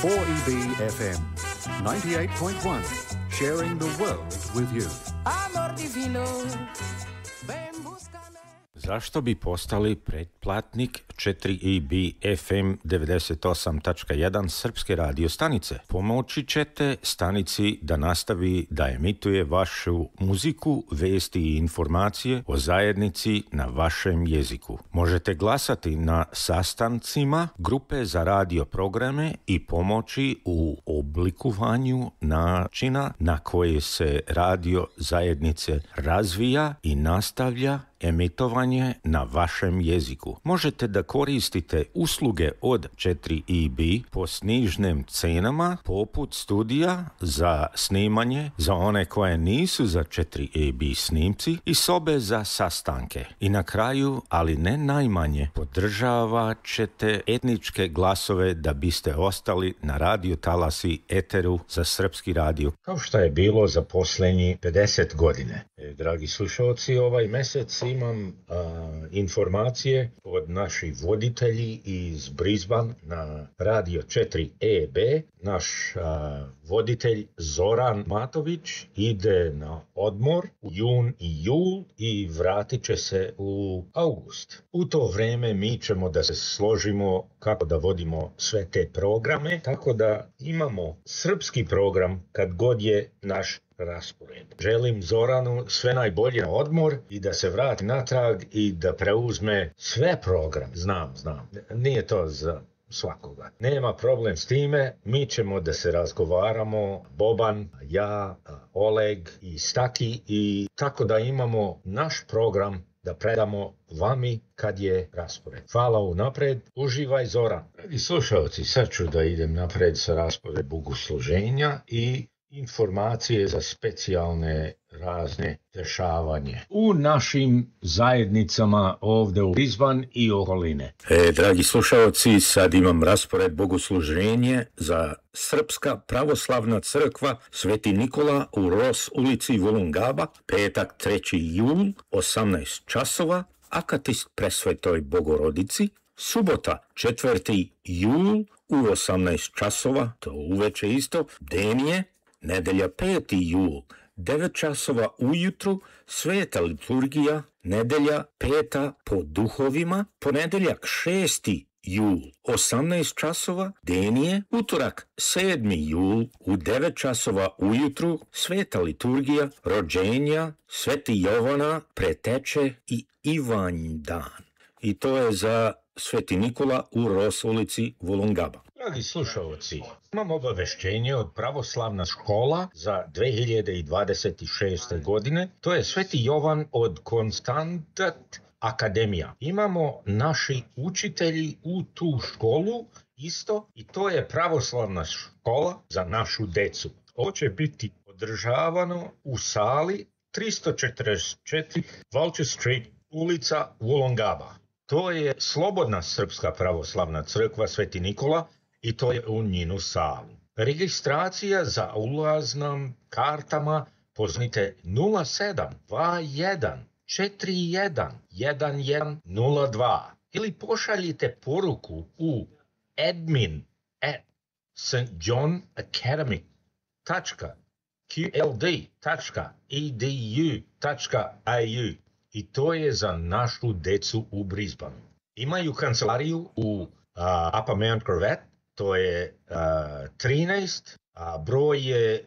4EB FM 98.1, sharing the world with you. Amor divino, ven búscame. Zašto bi postali pretplatnik 4EB FM 98.1 srpske radio stanice? Pomoći ćete stanici da nastavi da emituje vašu muziku, vesti i informacije o zajednici na vašem jeziku. Možete glasati na sastancima grupe za radio programe i pomoći u oblikovanju načina na koje se radio zajednice razvija i nastavlja emitovanje na vašem jeziku. Možete da koristite usluge od 4EB po snižnim cenama poput studija za snimanje za one koje nisu za 4EB snimci i sobe za sastanke. I na kraju, ali ne najmanje, podržavat ćete etničke glasove da biste ostali na radio talasi Eteru za srpski radio. Kao što je bilo za posljednji 50 godine. Dragi slušalci, ovaj mjesec imam informacije od naših voditelji iz Brisbane na radio 4EB. Naš voditelj Zoran Matović ide na odmor u jun i jul i vratit će se u august. U to vrijeme mi ćemo da se složimo kako da vodimo sve te programe, tako da imamo srpski program kad god je naš raspored. Želim Zoranu sve najbolje na odmor i da se vrati natrag i da preuzme sve program. Znam. Nije to za svakoga. Nema problem s time, mi ćemo da se razgovaramo, Boban, ja, Oleg i Staki, i tako da imamo naš program da predamo vami kad je raspored. Hvala unapred, uživaj Zoran. I slušalci, sad ću da idem napred sa raspored bogosluženja i informacije za specijalne razne dešavanje u našim zajednicama ovdje u Brisbane i okoline. Dragi slušalci, sad imam raspored bogosluženje za Srpska pravoslavna crkva Sveti Nikola u Ross ulici Wollongaba, petak 3. jul, 18 časova, akatist presvetoj Bogorodici, subota 4. jul u 18 časova, to uveče isto, Denije, nedelja 5. jul, 9 časova ujutru, sveta liturgija, nedelja 5. po duhovima, ponedeljak 6. jul, 18 časova, Denije, utorak 7. jul, u 9 časova ujutru, sveta liturgija, rođenja, Sveti Jovana, preteče i Ivanj dan. I to je za Sveti Nikola u Ross ulici Wollongaba. Dragi slušalci, imam obaveštenje od pravoslavna škola za 2026. godine. To je Sveti Jovan od Konstantat Akademija. Imamo naši učitelji u tu školu isto i to je pravoslavna škola za našu decu. Ovo će biti održavano u sali 344 Vulture Street, ulica Wollongaba. To je Slobodna srpska pravoslavna crkva Sveti Nikola i to je u njenu salu. Registracija za ulaznom kartama pozvite 0721411102 ili pošaljite poruku u admin@stjohnacademy.qld.edu.au i to je za našu decu u Brisbaneu. Imaju kancelariju u Upper Mount Gravatt, to je 13, broj je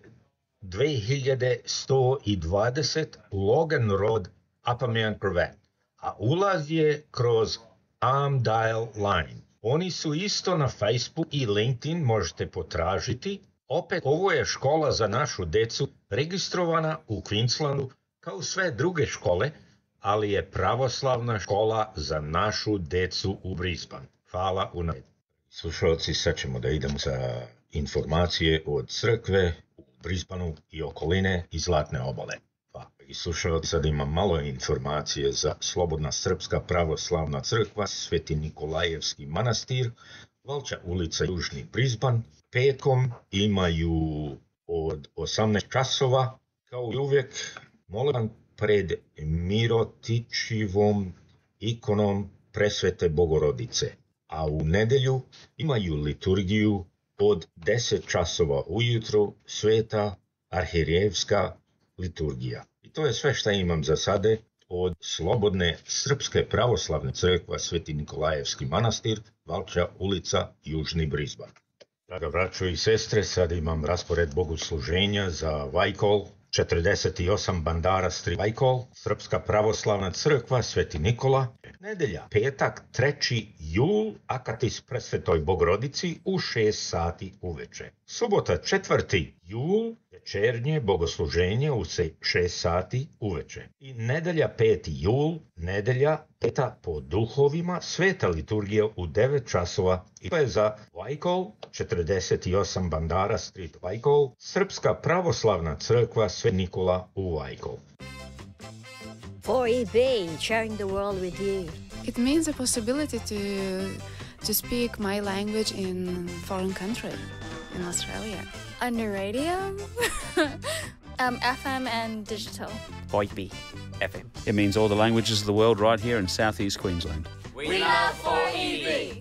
2120 Logan Road, Upper Mount Gravatt, a ulaz je kroz Armdale Line. Oni su isto na Facebook i LinkedIn, možete potražiti. Opet, ovo je škola za našu decu, registrovana u Queenslandu kao sve druge škole, ali je pravoslavna škola za našu decu u Brisbane. Hvala unaprijed. Slušalci, sad ćemo da idemo sa informacije od crkve u Brisbaneu i okoline i Zlatne obale. I slušalci, sad imam malo informacije za Slobodna srpska pravoslavna crkva Sveti Nikolajevski manastir, Valča ulica Južni Brisbane. Petkom imaju od 18 časova, kao i uvijek, molim pred Mirotičivom ikonom Presvete Bogorodice, a u nedelju imaju liturgiju od 10 časova ujutru sveta arhijerejevska liturgija. I to je sve što imam za sade od Slobodne Srpske pravoslavne crkva Sveti Nikolajevski manastir, Valča ulica, Južni Brisban. Draga braćo i sestre, sad imam raspored bogosluženja za Vajkol, 48 Bandara Street Vajkol, Srpska pravoslavna crkva Sveti Nikola. Nedelja, petak, 3. jul, akatis presvetoj Bogorodici u 6 sati uveče. Subota, 4. jul, večernje bogosluženje u 6 sati uveče. I nedelja, 5. jul, nedelja, peta po duhovima, sveta liturgija u 9 časova. I to je za Vajkol, 48 Bandara Street Vajkol, Srpska pravoslavna crkva Sveti Nikola u Vajkol. 4EB, sharing the world with you. It means the possibility to speak my language in foreign country, in Australia. On the radio, FM and digital. 4EB FM. It means all the languages of the world right here in southeast Queensland. We love 4EB.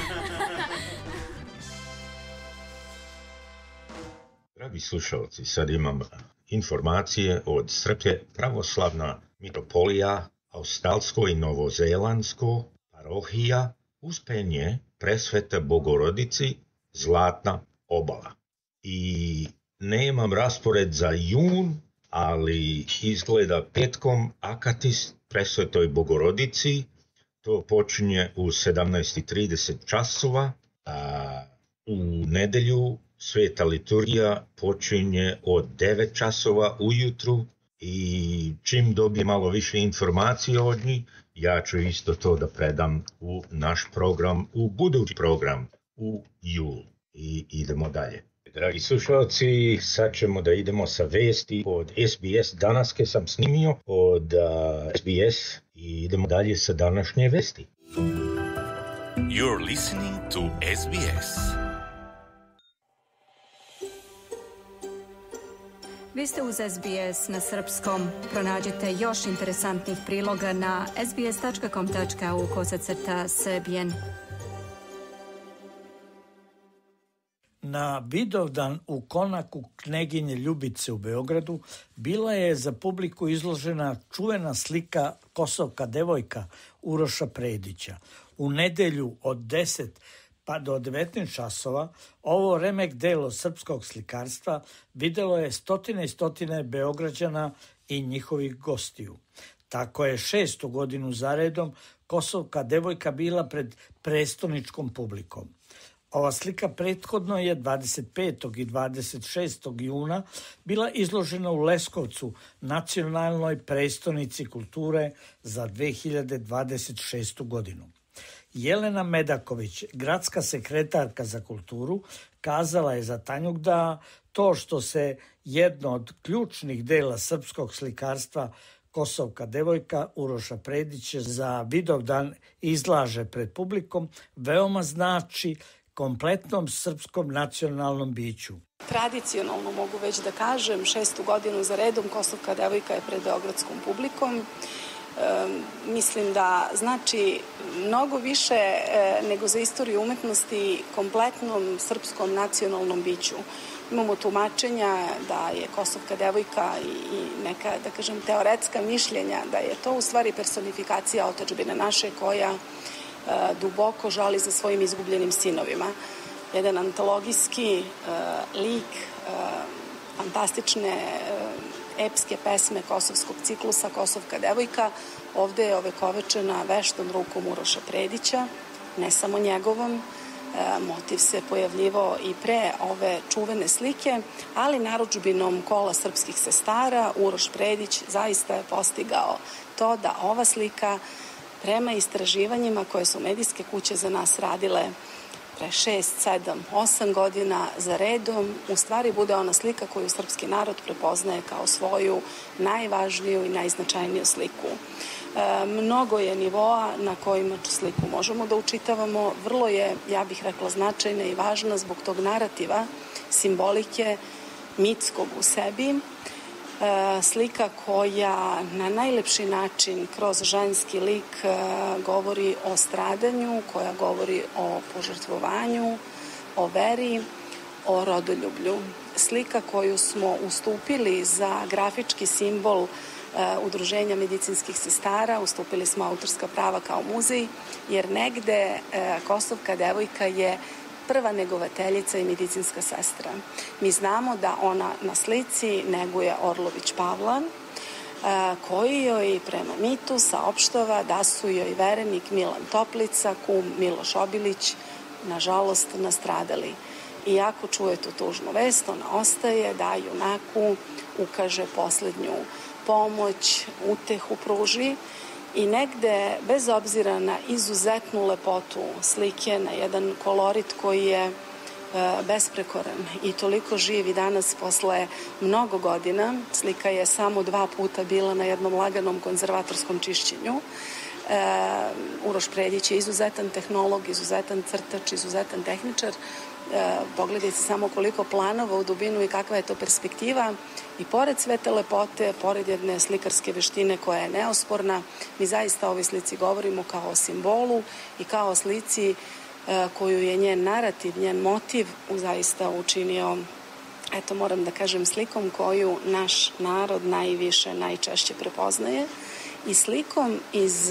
Dragi slušalci, sad imam informacije od Srpske pravoslavna mitropolija Australsko i Novozelandsko parohija Uspenje presvete Bogorodici Zlatna obala. I nemam raspored za jun, ali izgleda petkom akatis presvetoj Bogorodici. To počinje u 17:30 časova, a u nedelju sveta liturgija počinje od 9 časova ujutru i čim dobijem malo više informacije od njih, ja ću isto to da predam u naš program, u budući program u jul. I idemo dalje. Dragi slušalci, sad ćemo da idemo sa vesti od SBS. Danaske sam snimio od SBS i idemo dalje sa današnje vesti. You're listening to SBS. Vi ste uz SBS na srpskom. Pronađite još interesantnih priloga na sbs.com.au/srbijen. Na Vidovdan u konaku Kneginje Ljubice u Beogradu bila je za publiku izložena čuvena slika Kosovka devojka Uroša Predića. U nedelju od 10 pa do 19 časova ovo remek delo srpskog slikarstva videlo je stotine i stotine Beograđana i njihovih gostiju. Tako je 6. godinu zaredom Kosovka devojka bila pred prestoničkom publikom. Ova slika prethodno je 25. i 26. juna bila izložena u Leskovcu, nacionalnoj prestonici kulture za 2026. godinu. Jelena Medaković, gradska sekretarka za kulturu, kazala je za Tanjuk da to što se jedno od ključnih dela srpskog slikarstva Kosovka devojka Uroša Predića za Vidovdan izlaže pred publikom veoma znači kompletnom srpskom nacionalnom biću. Tradicionalno mogu već da kažem, 6. godinu za redom Kosovka devojka je pred beogradskom publikom. Mislim da znači mnogo više nego za istoriju umetnosti kompletnom srpskom nacionalnom biću. Imamo tumačenja da je Kosovka devojka i neka, da kažem, teoretska mišljenja da je to u stvari personifikacija otadžbine naše koja duboko žali za svojim izgubljenim sinovima. Jedan antologijski lik fantastične epske pesme kosovskog ciklusa Kosovka devojka ovde je ovekovečena veštom rukom Uroša Predića, ne samo njegovom. Motiv se pojavljivao i pre ove čuvene slike, ali narudžbinom kola srpskih sestara Uroš Predić zaista je postigao to da ova slika prema istraživanjima koje su medijske kuće za nas radile pre 6, 7, 8 godina za redom, u stvari bude ona slika koju srpski narod prepoznaje kao svoju najvažniju i najznačajniju sliku. Mnogo je nivoa na kojima tu sliku možemo da učitavamo. Vrlo je, ja bih rekla, značajna i važna zbog tog narativa, simbolike, mitskog u sebi. Slika koja na najlepši način kroz ženski lik govori o stradanju, koja govori o požrtvovanju, o veri, o rodoljublju. Slika koju smo ustupili za grafički simbol Udruženja medicinskih sestara, ustupili smo autorska prava kao muzej, jer negde Kosovka devojka je prva negovateljica i medicinska sestra. Mi znamo da ona na slici neguje Orlović Pavla, koji joj prema mitu saopštava da su joj verenik Milan Toplica, kum Miloš Obilić, nažalost nastradali. Iako čuje tu tužnu vest, ona ostaje da junaku ukaže poslednju pomoć, utehu pruži i negde, bez obzira na izuzetnu lepotu slike, na jedan kolorit koji je besprekoran i toliko živ i danas posle mnogo godina, slika je samo 2 puta bila na jednom laganom konzervatorskom čišćenju. Uroš Predić je izuzetan tehnolog, izuzetan crtač, izuzetan tehničar. Pogledajte samo koliko planova u dubinu i kakva je to perspektiva. I pored sve te lepote, pored jedne slikarske veštine koja je neosporna, mi zaista o ovoj slici govorimo kao o simbolu i kao o slici koju je njen narativ, njen motiv zaista učinio, eto moram da kažem, slikom koju naš narod najviše, najčešće prepoznaje i slikom iz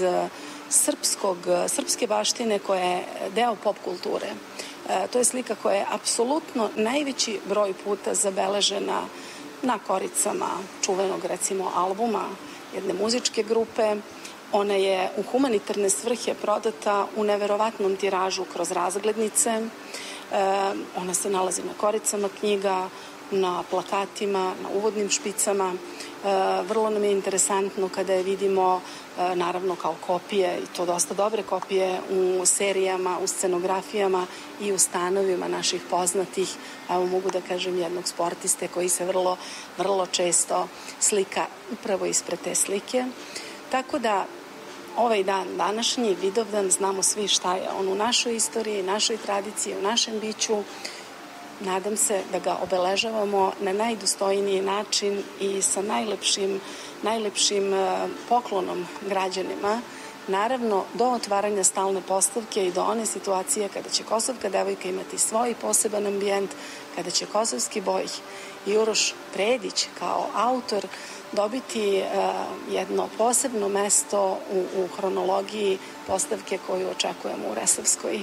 srpske baštine koja je deo pop kulture. To je slika koja je apsolutno najveći broj puta zabeležena na koricama čuvenog, recimo, albuma jedne muzičke grupe. Ona je u humanitarne svrhe prodata u neverovatnom tiražu kroz razglednice. Ona se nalazi na koricama knjiga, na plakatima, na uvodnim špicama. Vrlo nam je interesantno kada je vidimo, naravno kao kopije, i to dosta dobre kopije, u serijama, u scenografijama i u stanovima naših poznatih, evo mogu da kažem, jednog sportiste koji se vrlo često slika upravo ispred te slike. Tako da ovaj dan, današnji Vidovdan, znamo svi šta je on u našoj istoriji, našoj tradiciji, u našem biću. Nadam se da ga obeležavamo na najdostojniji način i sa najlepšim poklonom građanima. Naravno, do otvaranja stalne postavke i do one situacije kada će Kosovka devojka imati svoj poseban ambijent, kada će Kosovski boj i Uroš Predić kao autor dobiti jedno posebno mesto u hronologiji postavke koju očekujemo u Resavskoj.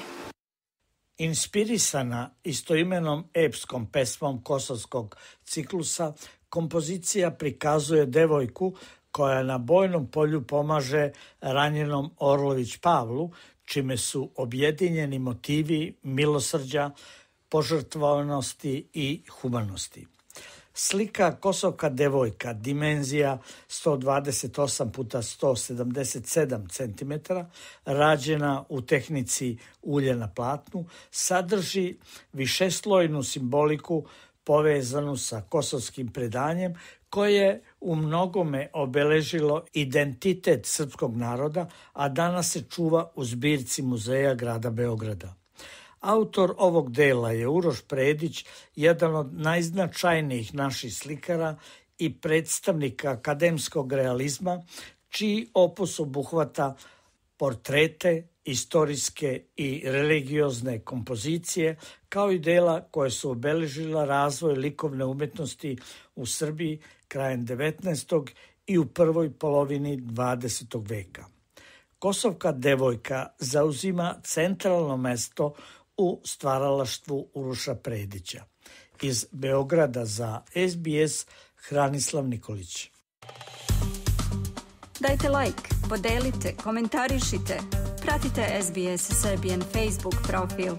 Inspirisana istoimenom epskom pesmom kosovskog ciklusa, kompozicija prikazuje devojku koja na bojnom polju pomaže ranjenom Orlović Pavlu, čime su objedinjeni motivi milosrđa, požrtvovanosti i humanosti. Slika Kosovka devojka, dimenzija 128 puta 177 cm, rađena u tehnici ulje na platnu, sadrži višeslojnu simboliku povezanu sa kosovskim predanjem koje je u mnogome obeležilo identitet srpskog naroda, a danas se čuva u zbirci muzeja grada Beograda. Autor ovog dela je Uroš Predić, jedan od najznačajnijih naših slikara i predstavnika akademskog realizma, čiji opus obuhvata portrete, istorijske i religiozne kompozicije, kao i dela koje su obeležila razvoj likovne umetnosti u Srbiji krajem 19. i u prvoj polovini 20. veka. Kosovka devojka zauzima centralno mesto u stvaralaštvu Uroša Predića. Iz Beograda za SBS Hranislav Nikolić. Dajte like, podelite, komentarišite. Pratite SBS Serbian Facebook profil.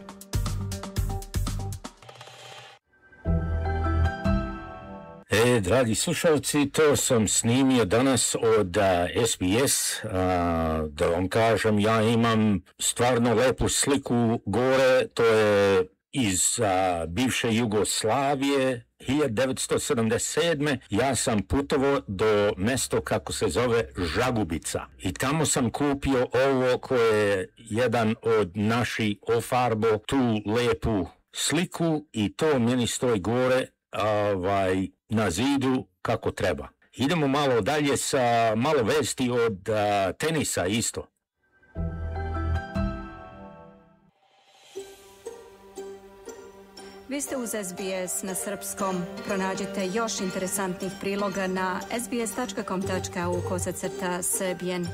Dragi slušalci, to sam snimio danas od SBS. Da vam kažem, ja imam stvarno lepu sliku gore, to je iz bivše Jugoslavije, 1977. Ja sam putovao do mjesto kako se zove Žagubica i tamo sam kupio ovo koje je jedan od naših ofarbo, tu lepu sliku i to meni stoji gore na zidu kako treba. Idemo malo dalje sa malo vesti od tenisa isto. Vi ste uz SBS na srpskom. Pronađite još interesantnih priloga na sbs.com.au/srbijen.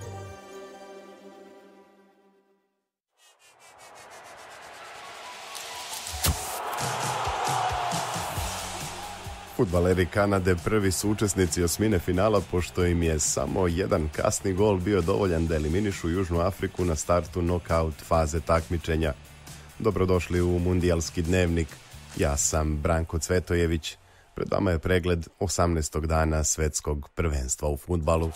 Fudbaleri Kanade prvi su učesnici osmine finala, pošto im je samo jedan kasni gol bio dovoljan da eliminišu Južnu Afriku na startu nokaut faze takmičenja. Dobrodošli u Mundijalski dnevnik. Ja sam Branko Cvetojević. Pred vama je pregled 18. dana svetskog prvenstva u fudbalu.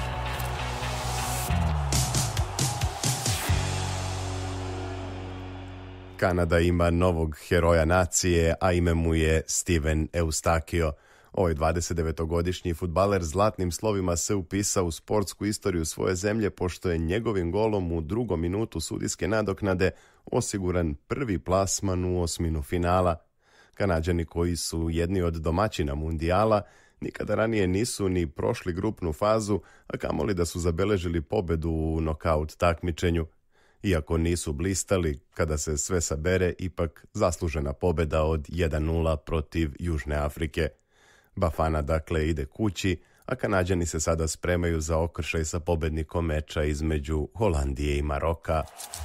Kanada ima novog heroja nacije, a ime mu je Steven Eustakio. Ovaj 29-godišnji fudbaler zlatnim slovima se upisao u sportsku istoriju svoje zemlje, pošto je njegovim golom u 2. minutu sudijske nadoknade osiguran prvi plasman u osminu finala. Kanađani, koji su jedni od domaćina mundijala, nikada ranije nisu ni prošli grupnu fazu, a kamoli da su zabeležili pobedu u nokaut takmičenju. Iako nisu blistali, kada se sve sabere, ipak zaslužena pobeda od 1-0 protiv Južne Afrike. Bafana dakle ide kući, a Kanađani se sada spremaju za okršaj sa pobednikom meča između Holandije i Maroka.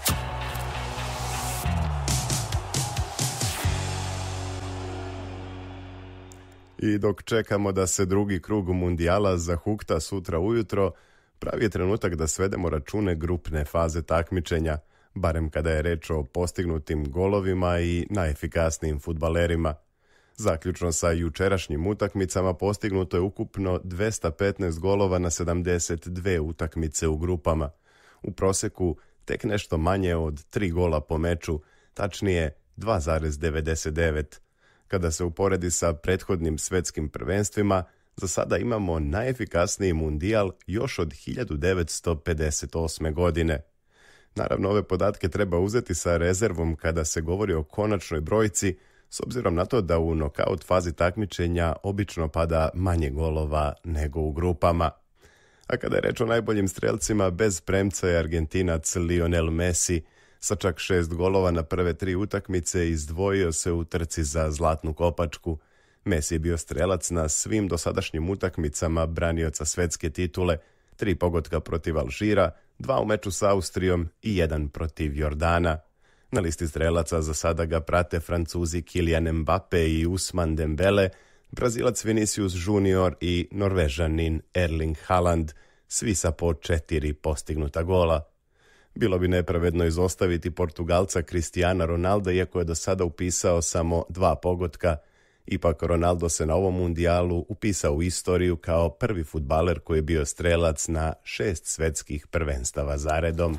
I dok čekamo da se drugi krug mundijala zahukta sutra ujutro, pravi je trenutak da svedemo račune grupne faze takmičenja, barem kada je reč o postignutim golovima i najefikasnijim fudbalerima. Zaključno sa jučerašnjim utakmicama postignuto je ukupno 215 golova na 72 utakmice u grupama. U proseku tek nešto manje od 3 gola po meču, tačnije 2,99. Kada se uporedi sa prethodnim svetskim prvenstvima, za sada imamo najefikasniji mundijal još od 1958. godine. Naravno, ove podatke treba uzeti sa rezervom kada se govori o konačnoj brojci, s obzirom na to da u nokaut fazi takmičenja obično pada manje golova nego u grupama. A kada je reč o najboljim strelcima, bez premca je Argentinac Lionel Messi. Sa čak 6 golova na prve 3 utakmice izdvojio se u trci za zlatnu kopačku. Messi je bio strelac na svim dosadašnjim utakmicama branioca svetske titule, 3 pogotka protiv Alžira, 2 u meču sa Austrijom i 1 protiv Jordana. Na listi strelaca za sada ga prate Francuzi Kylian Mbappe i Ousmane Dembele, Brazilac Vinicius Junior i Norvežanin Erling Haaland, svi sa po 4 postignuta gola. Bilo bi nepravedno izostaviti Portugalca Cristiana Ronalda, iako je do sada upisao samo 2 pogotka. Ipak Ronaldo se na ovom mundijalu upisao u istoriju kao prvi fudbaler koji je bio strelac na 6 svetskih prvenstava zaredom.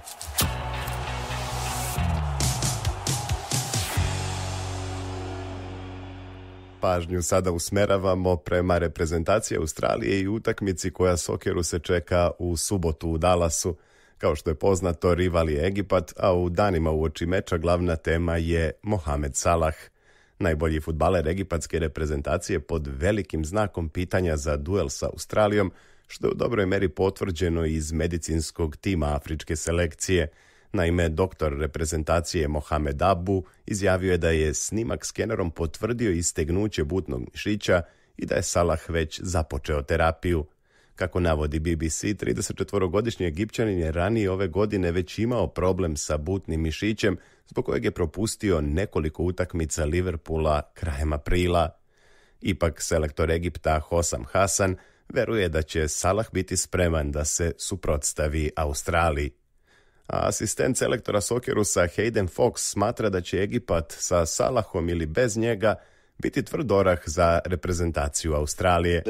Pažnju sada usmeravamo prema reprezentaciji Australije i utakmici koja sokeru se čeka u subotu u Dallasu. Kao što je poznato, rival je Egipat, a u danima uoči meča glavna tema je Mohamed Salah. Najbolji fudbaler egipatske reprezentacije pod velikim znakom pitanja za duel sa Australijom, što je u dobroj meri potvrđeno iz medicinskog tima afričke selekcije. Naime, doktor reprezentacije Mohamed Abu izjavio je da je snimak skenerom potvrdio istegnuće butnog mišića i da je Salah već započeo terapiju. Kako navodi BBC, 34-godišnji Egipćanin je ranije ove godine već imao problem sa butnim mišićem, zbog kojeg je propustio nekoliko utakmica Liverpoola krajem aprila. Ipak selektor Egipta Hossam Hassan veruje da će Salah biti spreman da se suprotstavi Australiji. A asistent selektora Sokerusa Hayden Fox smatra da će Egipat sa Salahom ili bez njega biti tvrd orah za reprezentaciju Australije.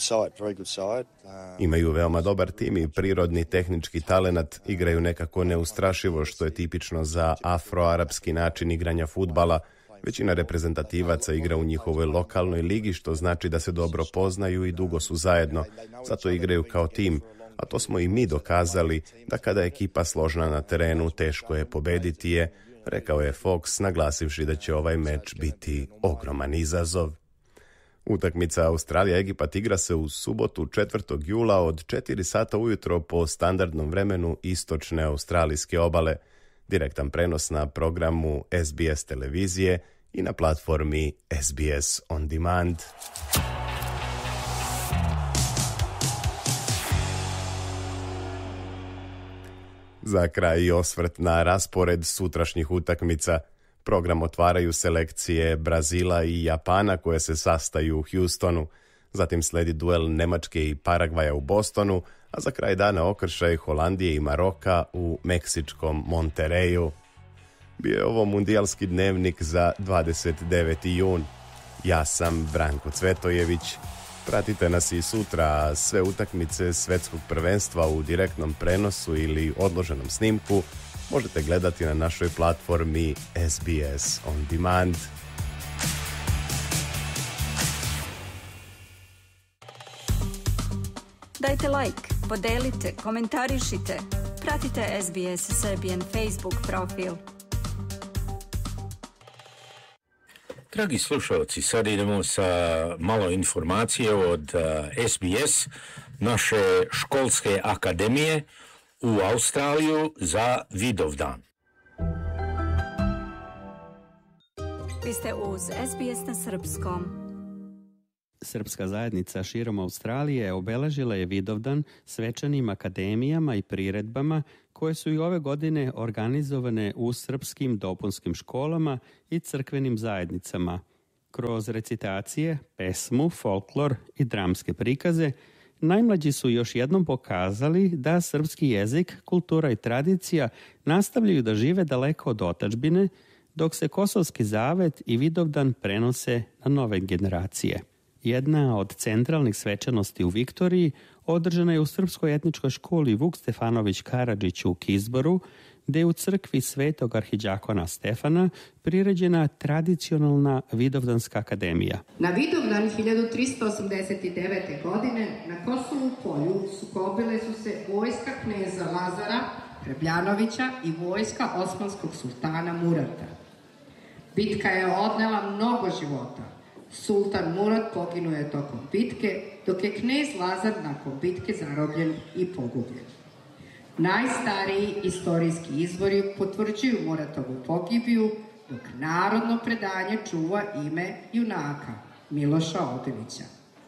Imaju veoma dobar tim i prirodni tehnički talenat, igraju nekako neustrašivo, što je tipično za afroarapski način igranja fudbala. Većina reprezentativaca igra u njihovoj lokalnoj ligi, što znači da se dobro poznaju i dugo su zajedno. Zato igraju kao tim, a to smo i mi dokazali, da kada je ekipa složna na terenu, teško je pobediti je, rekao je Fox, naglasivši da će ovaj meč biti ogroman izazov. Utakmica Australija-Egipat igra se u subotu 4. jula od 4 sata ujutro po standardnom vremenu istočne australijske obale. Direktan prenos na programu SBS televizije i na platformi SBS On Demand. Za kraj i osvrt na raspored sutrašnjih utakmica. Program otvaraju selekcije Brazila i Japana koje se sastaju u Houstonu. Zatim sledi duel Nemačke i Paragvaja u Bostonu, a za kraj dana okršaj Holandije i Maroka u meksičkom Monterreju. Bio je ovo mundijalski dnevnik za 29. jun. Ja sam Branko Cvetojević. Pratite nas i sutra, a sve utakmice svetskog prvenstva u direktnom prenosu ili odloženom snimku možete gledati na našoj platformi SBS On Demand. Dajte like, podelite, komentarišite. Pratite SBS Serbian Facebook profil. Dragi slušalci, sad idemo sa malo informacije od SBS, naše školske akademije u Australiju za Vidovdan. Vi ste uz SBS na srpskom. Srpska zajednica širom Australije obeležila je Vidovdan svečanim akademijama i priredbama koje su i ove godine organizovane u srpskim dopunskim školama i crkvenim zajednicama. Kroz recitacije, pesmu, folklor i dramske prikaze, najmlađi su još jednom pokazali da srpski jezik, kultura i tradicija nastavljaju da žive daleko od otadžbine, dok se Kosovski zavet i Vidovdan prenose na nove generacije. Jedna od centralnih svečanosti u Viktoriji održana je u Srpskoj etničkoj školi Vuk Stefanović Karadžić u Kizboru, gde je u crkvi Svetog arhidjakona Stefana priređena tradicionalna Vidovdanska akademija. Na Vidovdan 1389. godine na Kosovu polju sukobile su se vojska kneza Lazara Trebljanovića i vojska osmanskog sultana Murata. Bitka je odnela mnogo života. Sultan Murat poginuo je tokom bitke, dok je knez Lazar nakon bitke zarobljen i pogubljen. Najstariji istorijski izvori potvrđuju Muratovu pogibiju, dok narodno predanje čuva ime junaka Miloša Obilića.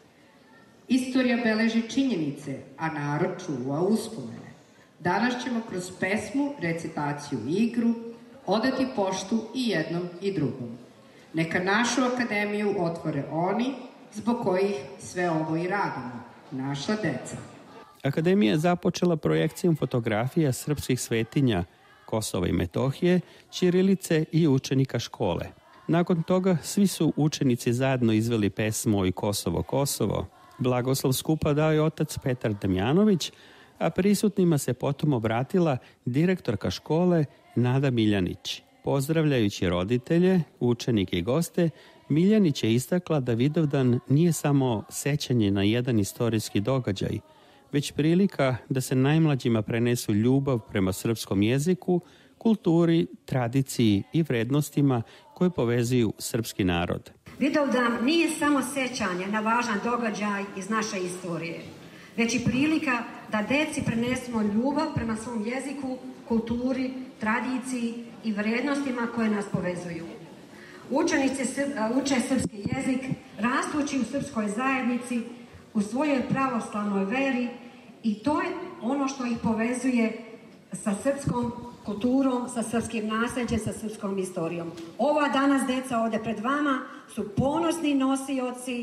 Istorija beleži činjenice, a narod čuva uspomene. Danas ćemo kroz pesmu, recitaciju i igru odati poštu i jednom i drugom. Neka našu akademiju otvore oni zbog kojih sve ovo i radimo, naša deca. Akademija je započela projekcijom fotografija srpskih svetinja, Kosova i Metohije, ćirilice i učenika škole. Nakon toga svi su učenici zajedno izveli pesmu i Kosovo, Kosovo. Blagoslov skupa dao je otac Petar Damjanović, a prisutnima se potom obratila direktorka škole Nada Miljanić. Pozdravljajući roditelje, učenike i goste, Miljanić je istakla da Vidovdan nije samo sećanje na jedan istorijski događaj, već prilika da se najmlađima prenesu ljubav prema srpskom jeziku, kulturi, tradiciji i vrednostima koje povezuju srpski narod. Vidovdan nije samo sećanje na važan događaj iz naše istorije, već i prilika da deci prenesemo ljubav prema svom jeziku, kulturi, tradiciji i vrednostima koje nas povezuju. Učenici uče srpski jezik, rastući u srpskoj zajednici, u svojoj pravoslavnoj veri i to je ono što ih povezuje sa srpskom kulturom, sa srpskim nasleđem, sa srpskom istorijom. Ova danas deca ovdje pred vama su ponosni nosioci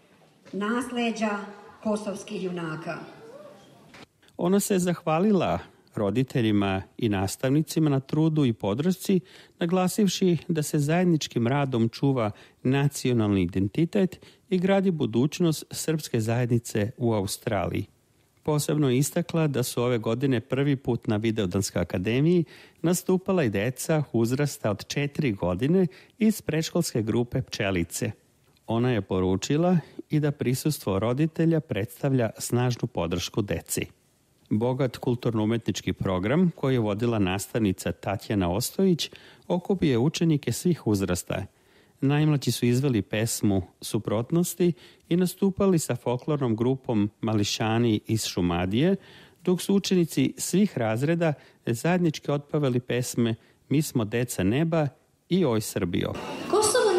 nasleđa kosovskih junaka. Ona se zahvalila roditeljima i nastavnicima na trudu i podršci, naglasivši da se zajedničkim radom čuva nacionalni identitet i gradi budućnost srpske zajednice u Australiji. Posebno je istakla da su ove godine prvi put na Vidovdanskoj akademiji nastupala i deca uzrasta od 4 godine iz predškolske grupe Pčelice. Ona je poručila i da prisustvo roditelja predstavlja snažnu podršku deci. Bogat kulturno-umetnički program koji je vodila nastavnica Tatjana Ostojić okupio je učenike svih uzrasta. Najmlađi su izveli pesmu Suprotnosti i nastupali sa folklornom grupom Mališani iz Šumadije, dok su učenici svih razreda zajednički otpevali pesme Mi smo deca neba i Oj Srbijo. Kosovo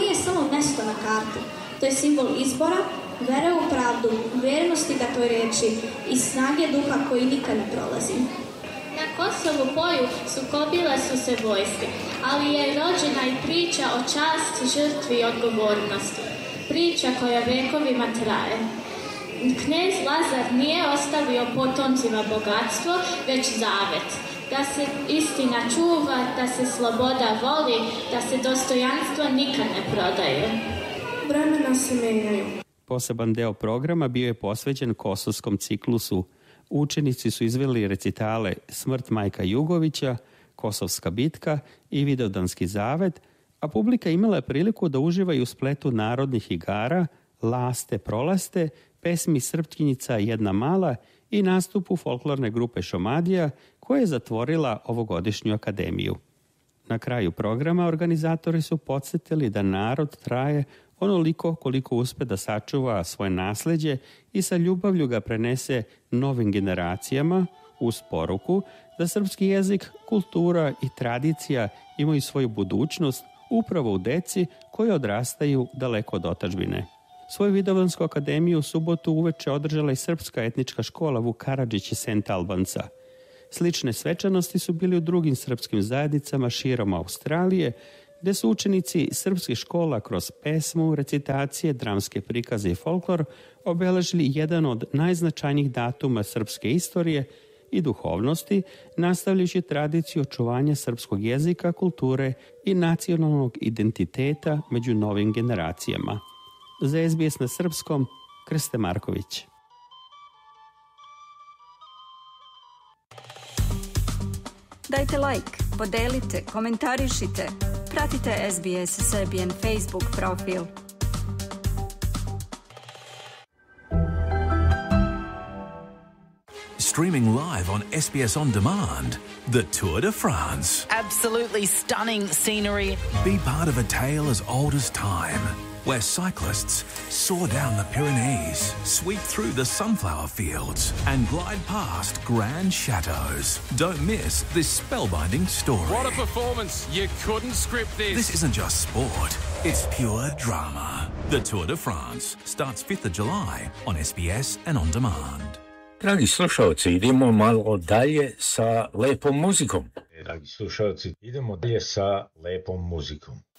To je simbol izbora, vere u pravdu, vjernosti da toj reči i snage duha koji nikad ne prolazi. Na Kosovu polju sukobile su se vojske, ali je rođena i priča o časti, žrtvi i odgovornosti. Priča koja vekovima traje. Knez Lazar nije ostavio potomcima bogatstvo, već zavet. Da se istina čuva, da se sloboda voli, da se dostojanstvo nikad ne prodaje. Vremena se menjaju. Poseban deo programa bio je posvećen kosovskom ciklusu. Učenici su izveli recitale Smrt Majka Jugovića, Kosovska bitka i Vidovdanski zavet, a publika imala je priliku da uživa i u spletu narodnih igara, laste, prolaste, pesmi Srpkinjica Jedna mala i nastupu folklorne grupe Šomadija koja je zatvorila ovogodišnju akademiju. Na kraju programa organizatori su podsjetili da narod traje onoliko koliko uspe da sačuva svoje nasleđe i sa ljubavlju ga prenese novim generacijama uz poruku da srpski jezik, kultura i tradicija imaju svoju budućnost upravo u deci koje odrastaju daleko od otadžbine. Svoju Vidovdansku akademiju u subotu uveče održala i Srpska etnička škola Vuk Karadžić iz Sent Albanca. Slične svečanosti su bili u drugim srpskim zajednicama širom Australije, gde su učenici srpskih škola kroz pesmu, recitacije, dramske prikaze i folklor obeležili jedan od najznačajnijih datuma srpske istorije i duhovnosti, nastavljajući tradiciju očuvanja srpskog jezika, kulture i nacionalnog identiteta među novim generacijama. Za SBS na srpskom, Krste Marković. Dajte like, podelite, komentarišite. Pratite SBS Serbian Facebook profil. Streaming live on SBS On Demand, the Tour de France. Absolutely stunning scenery. Be part of a tale as old as time, where cyclists soar down the Pyrenees, sweep through the sunflower fields, and glide past grand chateaux. Don't miss this spellbinding story. What a performance! You couldn't script this. This isn't just sport, it's pure drama. The Tour de France starts 5th of July on SBS and On Demand. Dragi slušalci, idemo malo dalje sa lepom muzikom. Dragi slušalci, idemo dalje sa lepom muzikom.